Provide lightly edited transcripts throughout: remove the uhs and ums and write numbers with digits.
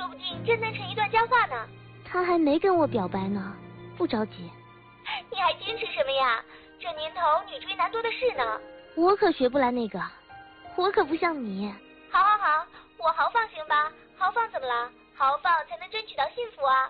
说不定正谈成一段佳话呢。 他还没跟我表白呢，不着急。 你还坚持什么呀？这年头女追男多的是呢。 我可学不来那个，我可不像你。 好，我豪放行吧？豪放怎么了？豪放才能争取到幸福啊。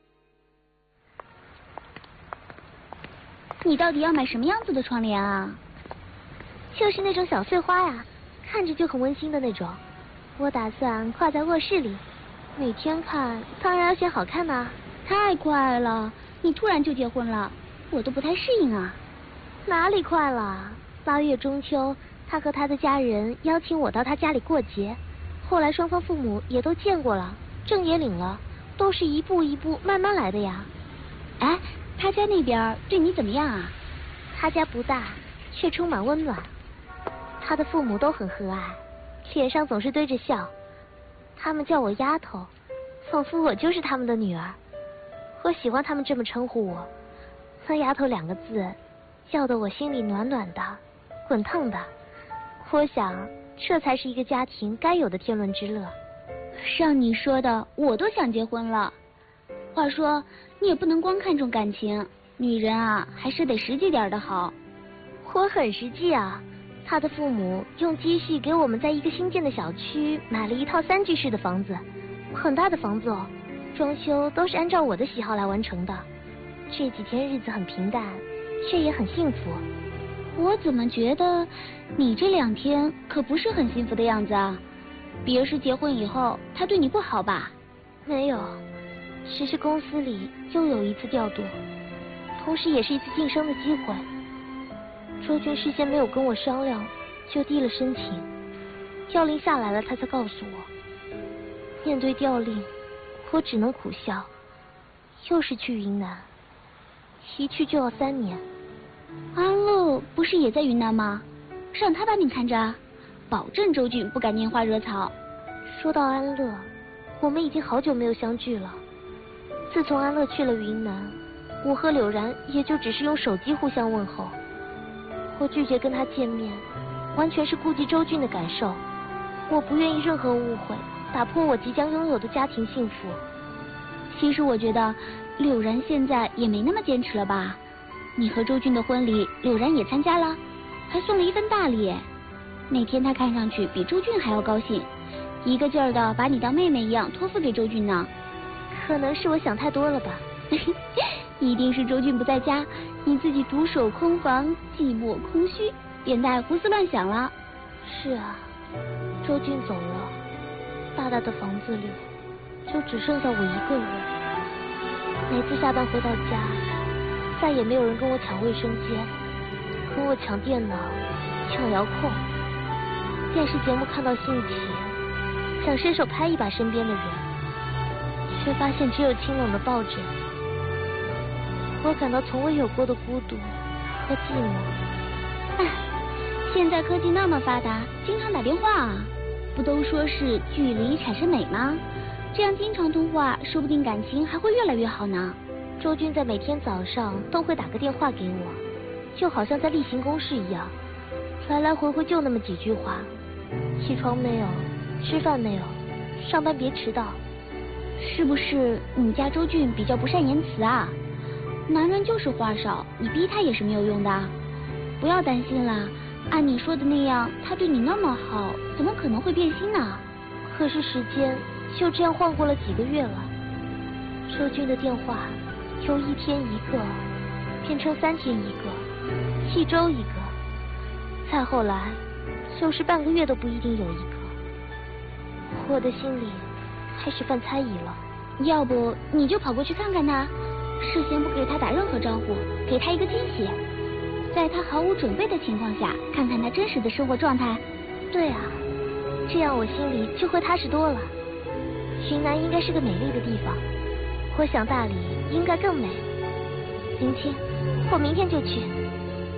你到底要买什么样子的窗帘啊？ 就是那种小碎花呀，看着就很温馨的那种。我打算挂在卧室里，每天看，当然要选好看的。 太快了，你突然就结婚了，我都不太适应啊。 哪里快了？8月中秋，他和他的家人邀请我到他家里过节，后来双方父母也都见过了，证也领了，都是一步一步慢慢来的呀。 哎，他家那边对你怎么样啊？ 他家不大，却充满温暖。他的父母都很和蔼，脸上总是堆着笑。他们叫我丫头，仿佛我就是他们的女儿。我喜欢他们这么称呼我，那丫头2个字，叫得我心里暖暖的，滚烫的。我想，这才是一个家庭该有的天伦之乐。 像你说的，我都想结婚了。话说，你也不能光看重感情，女人啊，还是得实际点的好。 我很实际啊。他的父母用积蓄给我们在一个新建的小区买了一套3居室的房子，很大的房子哦，装修都是按照我的喜好来完成的。这几天日子很平淡，却也很幸福。 我怎么觉得你这2天可不是很幸福的样子啊？别是结婚以后他对你不好吧？ 没有，只是公司里又有一次调度，同时也是一次晋升的机会。周军事先没有跟我商量，就递了申请，调令下来了，他才告诉我。面对调令，我只能苦笑。又是去云南，一去就要3年。 安乐不是也在云南吗？让他把你看着，保证周俊不敢拈花惹草。 说到安乐，我们已经好久没有相聚了。自从安乐去了云南，我和柳然也就只是用手机互相问候。我拒绝跟他见面，完全是顾及周俊的感受。我不愿意任何误会打破我即将拥有的家庭幸福。 其实我觉得柳然现在也没那么坚持了吧？你和周俊的婚礼，柳然也参加了，还送了一份大礼。那天他看上去比周俊还要高兴，一个劲儿的把你当妹妹一样托付给周俊呢。 可能是我想太多了吧。 一定是周俊不在家，你自己独守空房，寂寞空虚，便带胡思乱想了。 是啊，周俊走了，大大的房子里就只剩下我一个人。每次下班回到家，再也没有人跟我抢卫生间，跟我抢电脑，抢遥控。电视节目看到兴起，想伸手拍一把身边的人，却发现只有清冷的抱枕。我感到从未有过的孤独和寂寞。 哎，现在科技那么发达，经常打电话啊，不都说是距离产生美吗？这样经常通话，说不定感情还会越来越好呢。 周军在每天早上都会打个电话给我，就好像在例行公事一样，来来回回就那么几句话：起床没有？吃饭没有？上班别迟到。 是不是你家周俊比较不善言辞啊？男人就是话少，你逼他也是没有用的。不要担心啦，按你说的那样，他对你那么好，怎么可能会变心呢？ 可是时间就这样晃过了几个月了，周俊的电话由1天1个变成3天1个，1周1个，再后来就是半个月都不一定有一个。我的心里开始犯猜疑了。 要不你就跑过去看看他，事先不给他打任何招呼，给他一个惊喜，在他毫无准备的情况下，看看他真实的生活状态。 对啊，这样我心里就会踏实多了。云南应该是个美丽的地方，我想大理应该更美。林青，我明天就去。